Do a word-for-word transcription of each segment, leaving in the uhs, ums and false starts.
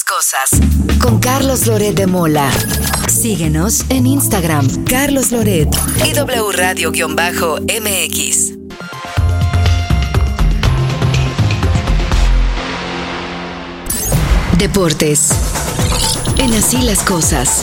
cosas con Carlos Loret de Mola. Síguenos en Instagram, Carlos Loret y W Radio-M X. Deportes. En Así las Cosas.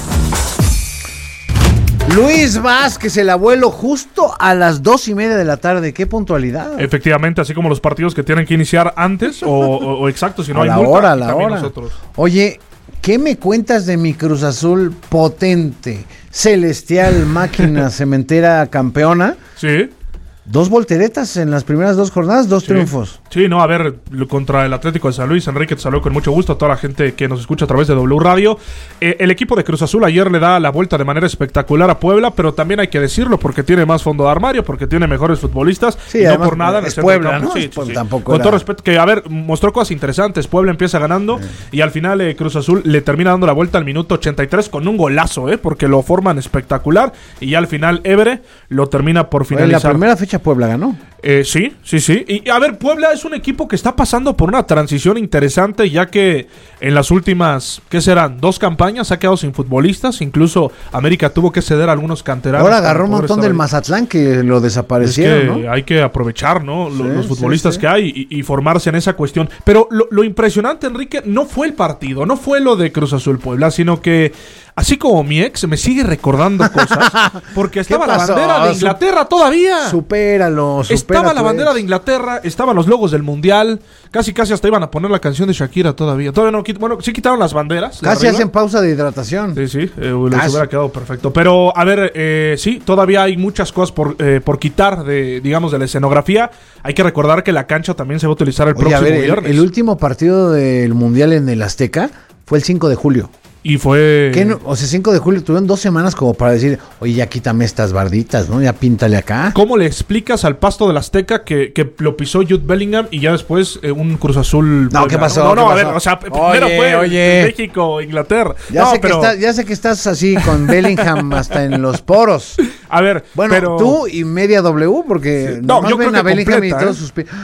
Luis Vázquez, el abuelo, justo a las dos y media de la tarde. ¡Qué puntualidad! Efectivamente, así como los partidos que tienen que iniciar antes o, o, o exacto, si no a hay la multa, hora, a la también hora. Nosotros. Oye, ¿qué me cuentas de mi Cruz Azul potente, celestial, máquina cementera campeona? Sí. Dos volteretas en las primeras dos jornadas, dos Sí. triunfos. Sí, no, a ver, contra el Atlético de San Luis, Enrique, te saludo con mucho gusto a toda la gente que nos escucha a través de W Radio. Eh, el equipo de Cruz Azul ayer le da la vuelta de manera espectacular a Puebla, pero también hay que decirlo porque tiene más fondo de armario, porque tiene mejores futbolistas. Sí, y no además, por nada. en es el centro del Puebla, campo. ¿no? Sí, Es sí, Puebla, sí. tampoco Con era- todo respeto, que a ver, mostró cosas interesantes. Puebla empieza ganando Sí. y al final eh, Cruz Azul le termina dando la vuelta al minuto ochenta y tres con un golazo, eh, porque lo forman espectacular y ya al final Évere lo termina por En la finalizar. primera fecha Puebla ganó. Eh, sí, sí, sí. Y a ver, Puebla es un equipo que está pasando por una transición interesante, ya que en las últimas, ¿qué serán? Dos campañas ha quedado sin futbolistas. Incluso América tuvo que ceder a algunos canteranos. Ahora para agarró un poder montón estar del ahí. Mazatlán que lo Es desaparecieron, que ¿no? hay que aprovechar, ¿no? Lo- Sí, los sí, futbolistas sí. que hay y, y formarse en esa cuestión. Pero lo, lo impresionante, Enrique, no fue el partido, no fue lo de Cruz Azul Puebla, sino que así como mi ex me sigue recordando cosas, porque estaba la pasó? bandera de Su- Inglaterra todavía. Supéralo, supera Estaba la tu bandera ex. de Inglaterra, estaban los logos del Mundial, casi casi hasta iban a poner la canción de Shakira todavía. Todavía no, quit- bueno, sí quitaron las banderas. de Casi arriba. hacen pausa de hidratación. Sí, sí, eh, les Casi. hubiera quedado perfecto. Pero, a ver, eh, sí, todavía hay muchas cosas por, eh, por quitar de, digamos, de la escenografía. Hay que recordar que la cancha también se va a utilizar el Oye, próximo a ver, el, viernes. el último partido del Mundial en el Azteca fue el cinco de julio. Y fue... ¿Qué no? O sea, cinco de julio tuvieron dos semanas como para decir, oye, ya quítame estas barditas, ¿no? Ya píntale acá. ¿Cómo le explicas al pasto del Azteca que, que lo pisó Jude Bellingham y ya después eh, un Cruz Azul? No, ¿qué pasó? No, no, ¿Qué a ver, pasó? o sea, Oye, primero fue oye. México, Inglaterra. Ya, no, sé pero, que estás, ya sé que estás así con Bellingham hasta en los poros. a ver, Bueno, pero... tú y media W, porque Sí. No, nomás yo ven creo a que Bellingham completa, y todos ¿eh? sus... pi-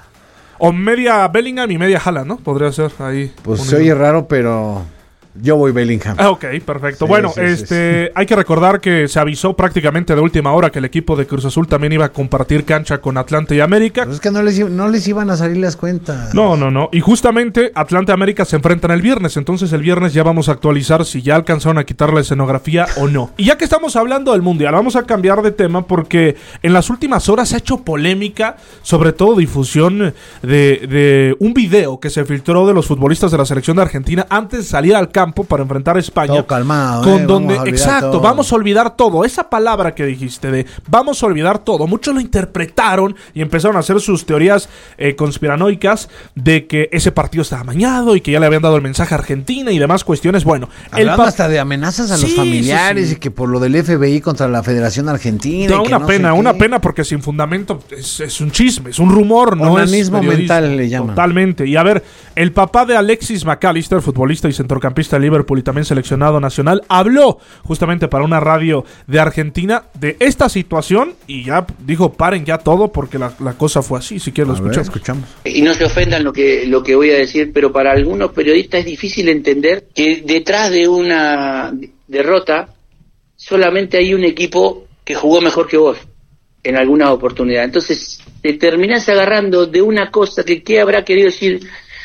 O media Bellingham y media Haaland, ¿no? Podría ser ahí. Pues un- se oye raro, pero yo voy Bellingham. Ah, ok, perfecto. Sí, bueno, sí, sí, este, hay que recordar que se avisó prácticamente de última hora que el equipo de Cruz Azul también iba a compartir cancha con Atlante y América. Pues es que no les, i- no les iban a salir las cuentas. No, no, no. Y justamente Atlante y América se enfrentan el viernes. Entonces el viernes ya vamos a actualizar si ya alcanzaron a quitar la escenografía o no. Y ya que estamos hablando del Mundial, vamos a cambiar de tema porque en las últimas horas se ha hecho polémica, sobre todo difusión de, de un video que se filtró de los futbolistas de la selección de Argentina antes de salir al campo para enfrentar a España. Todo calmado, Con eh, donde, vamos a olvidar exacto, todo. vamos a olvidar todo. Esa palabra que dijiste de vamos a olvidar todo, muchos lo interpretaron y empezaron a hacer sus teorías eh, conspiranoicas de que ese partido estaba amañado y que ya le habían dado el mensaje a Argentina y demás cuestiones. Bueno, el Hablando pa- hasta de amenazas a los Sí, familiares sí, sí. y que por lo del F B I contra la Federación Argentina. No, y que una no pena, sé una qué. pena porque sin fundamento es, es un chisme, es un rumor, no es Onanismo periodismo. mental le llaman. Totalmente. Y a ver, el papá de Alexis McAllister, futbolista y centrocampista de Liverpool y también seleccionado nacional, habló justamente para una radio de Argentina de esta situación y ya dijo, paren ya todo porque la, la cosa fue así. Si quieres lo A ver, escuchamos. escuchamos. Y no se ofendan lo que lo que voy a decir, pero para algunos periodistas es difícil entender que detrás de una derrota solamente hay un equipo que jugó mejor que vos en alguna oportunidad. Entonces te terminás agarrando de una cosa que qué habrá querido decir.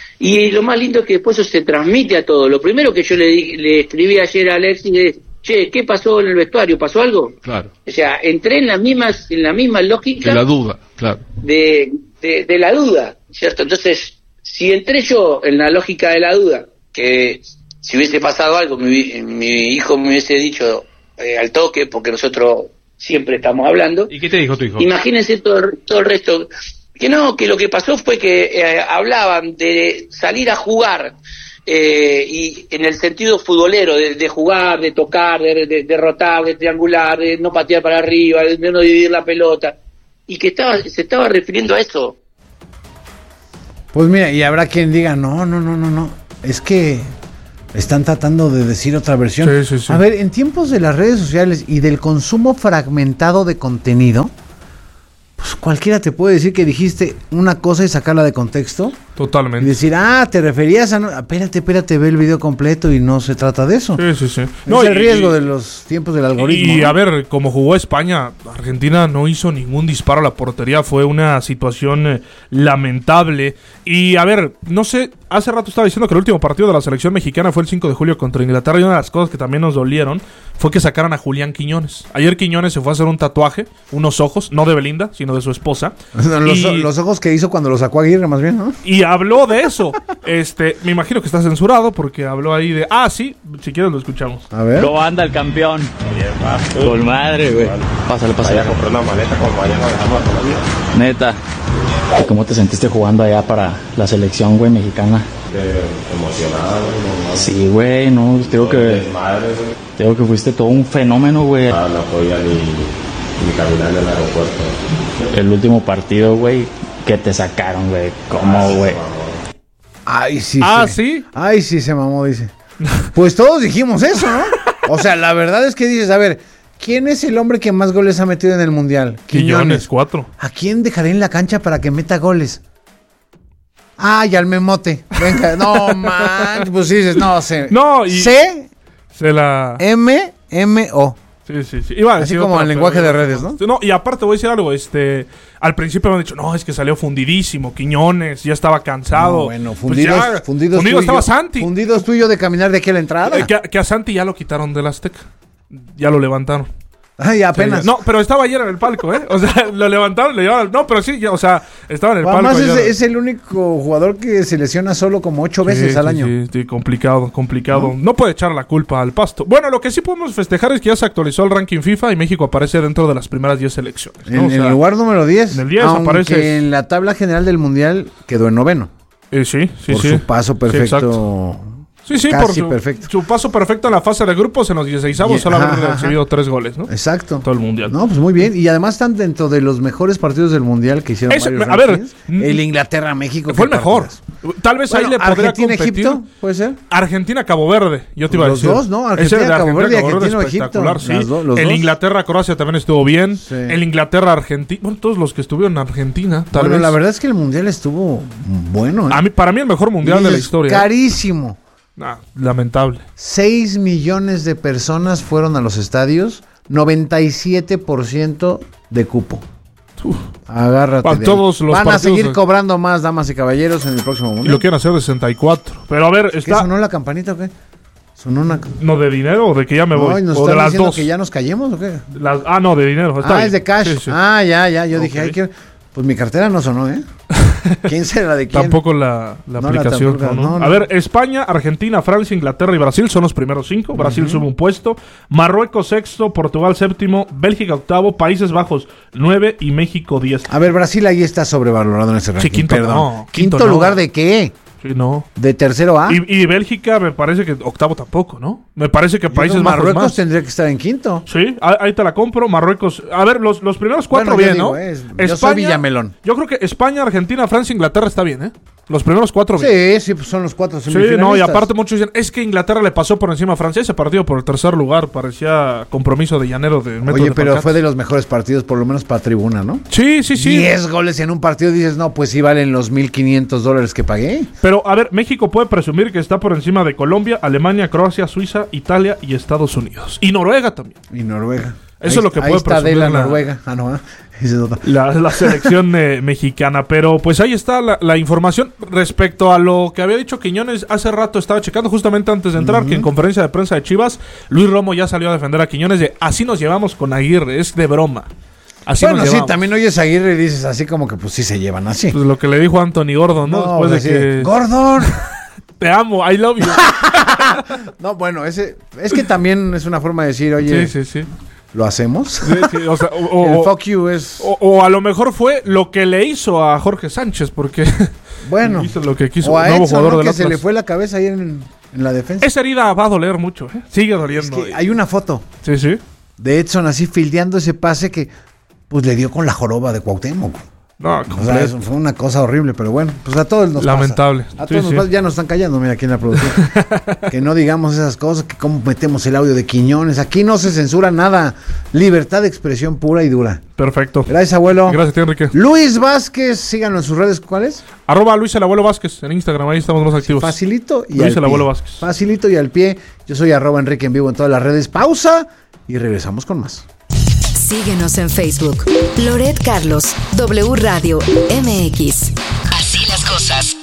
Y lo más lindo es que después eso se transmite a todo. Lo primero que yo le, di- le escribí ayer a Alexis es, che, ¿qué pasó en el vestuario? ¿Pasó algo? Claro, O sea, entré en las mismas, en la misma lógica de la duda, claro. de, de, de la duda, ¿cierto? Entonces, si entré yo en la lógica de la duda, que si hubiese pasado algo, mi, mi hijo me hubiese dicho eh, al toque, porque nosotros siempre estamos hablando, ¿Y qué te dijo tu hijo? imagínense todo, todo el resto, que no, que lo que pasó fue que eh, hablaban de salir a jugar, eh, y en el sentido futbolero, de, de jugar, de tocar, de, de derrotar, de triangular, de no patear para arriba, de, de no dividir la pelota, y que estaba se estaba refiriendo a eso. Pues mira, y habrá quien diga, no, no, no, no, no. Es que están tratando de decir otra versión. Sí, sí, sí. A ver, en tiempos de las redes sociales y del consumo fragmentado de contenido, pues cualquiera te puede decir que dijiste una cosa y sacarla de contexto. Totalmente. Y decir, ah, te referías a... No... Espérate, espérate, ve el video completo y no se trata de eso. Sí, sí, sí. Es No, el y, riesgo de los tiempos del algoritmo. Y ¿no? a ver, como jugó España, Argentina no hizo ningún disparo a la portería. Fue una situación eh, lamentable. Y a ver, no sé, hace rato estaba diciendo que el último partido de la selección mexicana fue el cinco de julio contra Inglaterra. Y una de las cosas que también nos dolieron fue que sacaran a Julián Quiñones. Ayer Quiñones se fue a hacer un tatuaje, unos ojos, no de Belinda, sino de su esposa. Los, y, los ojos que hizo cuando lo sacó Aguirre, más bien, ¿no? Y habló de eso. Este, me imagino que está censurado porque habló ahí de... Ah, sí, si quieres lo escuchamos. A ver. ¿Cómo anda el campeón? Con madre, güey. Pásale, pásale. Vaya a comprar una maleta como mañana dejamos a Colombia. Neta. ¿Cómo te sentiste jugando allá para la selección, güey, mexicana? Eh, emocionado, güey. Sí, güey, no, creo que... Desmadre, güey. Creo que fuiste todo un fenómeno, güey. Ah, no podía ni, ni caminar en el aeropuerto. El último partido, güey, que te sacaron, güey. ¿Cómo, güey? Ay, sí. Ah, se- ¿sí? Ay, sí, se mamó, dice. Pues todos dijimos eso, ¿no? O sea, la verdad es que dices, a ver, ¿quién es el hombre que más goles ha metido en el Mundial? Quiñones, cuatro. ¿A quién dejaré en la cancha para que meta goles? Ay, al Memote. Venga, no, man. Pues sí dices, no, sé. No, y- C, Se la... M, M, O. Sí, sí, sí. Iba a Así decir como otra, el lenguaje pero- de redes, ¿no? No, y aparte voy a decir algo, este... Al principio me han dicho, no, es que salió fundidísimo, Quiñones, ya estaba cansado. No, bueno, Pues fundidos, ya, fundidos, fundido tú y estaba yo- Santi. Fundidos tuyo de caminar de aquí a la entrada. Eh, que, a- que a Santi ya lo quitaron del Azteca. Ya lo levantaron. Ay, apenas. No, pero estaba ayer en el palco, ¿eh? O sea, lo levantaron, le llevaron... No, pero sí, ya, o sea, estaba en el Además palco. es, ayer. es el único jugador que se lesiona solo como ocho veces Sí, al sí, año. Sí, sí, complicado, complicado. No. puede echar la culpa al Pasto. Bueno, lo que sí podemos festejar es que ya se actualizó el ranking FIFA y México aparece dentro de las primeras diez selecciones, ¿no? En, O sea, en el lugar número diez. en el diez aunque aparece- en la tabla general del Mundial quedó en noveno. eh, sí, sí, por sí. su paso Sí, exacto. perfecto. Sí, sí, Casi por su, perfecto. su paso perfecto en la fase de grupos en los dieciseisavos, Y- solo haber ajá, ajá. recibido tres goles, ¿no? Exacto. Todo el mundial. No, pues muy bien. Y además están dentro de los mejores partidos del Mundial que hicieron Ese- varios a ver, rankings. mm, el Inglaterra-México. Fue el qué mejor. partidas. Tal vez ahí Bueno, le podría competir. Argentina-Egipto, puede ser. Argentina-Cabo Verde, yo te iba Los a decir. dos, ¿no? Ese de Argentina-Cabo Verde y Argentina-Cabo Argentina-Egipto. espectacular, sí. Las do- los el dos. Inglaterra-Croacia también estuvo bien. Sí. El Inglaterra-Argentina. Bueno, todos los que estuvieron en Argentina, tal Bueno, vez. la verdad es que el Mundial estuvo bueno. ¿eh? A mí, para mí el mejor mundial Y de la es historia. Carísimo. Ah, lamentable. seis millones de personas fueron a los estadios, noventa y siete por ciento de cupo. Uf. Agárrate. Pa' de ahí. todos los Van a partidos seguir de- cobrando más, damas y caballeros, en el próximo Y mundial. lo quieren hacer de sesenta y cuatro. Pero a ver, ¿Qué está. sonó la campanita o qué? Sonó una... ¿No de dinero o de que ya me voy? Ay, ¿nos o de están las diciendo dos. que ya nos callemos o qué? Las- ah, no, de dinero. Está Ah, bien. es de cash. Sí, sí. Ah, ya, ya. Yo dije, Ok. ay, ¿qué? Pues mi cartera no sonó, ¿eh? ¿Quién será de quién? Tampoco la, la No, la aplicación. tampoco, ¿no? no, no. A ver, España, Argentina, Francia, Inglaterra y Brasil son los primeros cinco. Brasil sube un puesto. Marruecos sexto, Portugal séptimo, Bélgica octavo, Países Bajos nueve y México diez. A ver, Brasil ahí está sobrevalorado en ese ranking. quinto perdón. no, ¿Quinto, quinto no. lugar de qué? Sí, no. ¿De tercero A? Y, y Bélgica me parece que octavo tampoco, ¿no? Me parece que Yo Países creo Bajos Marruecos más. tendría que estar en quinto. Sí, ahí ahí te la compro. Marruecos. A ver, los, los primeros cuatro Bueno, yo bien, digo, ¿no? eh, yo soy Villamelón. Yo creo que España, Argentina, Francia, Inglaterra está bien, ¿eh? Los primeros cuatro bien. Sí, sí, pues son los cuatro Sí, semifinalistas. no, y aparte muchos dicen, es que Inglaterra le pasó por encima a Francia. Ese partido por el tercer lugar parecía compromiso de llanero de método Oye, de pero Falcán. fue de los mejores partidos, por lo menos para tribuna, ¿no? Sí, sí, sí. Diez goles en un partido, dices, no, pues sí valen los mil quinientos dólares que pagué. Pero, a ver, México puede presumir que está por encima de Colombia, Alemania, Croacia, Suiza, Italia y Estados Unidos. Y Noruega también. Y Noruega. Eso Ahí- es lo que ahí puede está de presumir la la- Noruega. Ah, no, ah, ese es otro. La, la selección eh, mexicana. Pero pues ahí está la, la información respecto a lo que había dicho Quiñones. Hace rato estaba checando justamente antes de entrar que en conferencia de prensa de Chivas, Luis Romo ya salió a defender a Quiñones de así nos llevamos con Aguirre, es de broma. Así Bueno, nos sí, llevamos. también oyes a Aguirre y dices así como que pues sí se llevan así. Pues lo que le dijo Anthony Gordon, ¿no? No, Después pues, de así que de, Gordon. te amo, I love you. No, bueno, ese es que también es una forma de decir, oye, sí, sí, sí. ¿lo hacemos? Sí, sí, o, sea, o- El o- fuck you es... o- o a lo mejor fue lo que le hizo a Jorge Sánchez, porque Bueno, hizo lo que quiso o a nuevo Edson, jugador ¿no? del que se Atlas. le fue la cabeza ahí en, en la defensa. Esa herida va a doler mucho, ¿eh? Sigue Es doliendo. que hay una foto Sí, sí. de Edson así fildeando ese pase que pues le dio con la joroba de Cuauhtémoc. No, O sea, eso fue una cosa horrible, pero bueno, pues a todos nos Lamentable. pasa. A Sí, todos nos sí. pasa. Ya nos están callando, mira, aquí en la producción. Que no digamos esas cosas, que cómo metemos el audio de Quiñones. Aquí no se censura nada. Libertad de expresión pura y dura. Perfecto. Gracias, abuelo. Gracias, tío Enrique. Luis Vázquez, síganlo en sus redes, ¿cuáles? Arroba Luis el Abuelo Vázquez en Instagram, ahí estamos más activos. Facilito y Luis al el Abuelo pie. Vázquez. Facilito y al pie. Yo soy arroba Enrique en vivo en todas las redes. Pausa y regresamos con más. Síguenos en Facebook. Loret Carlos, W Radio M X. Así las cosas.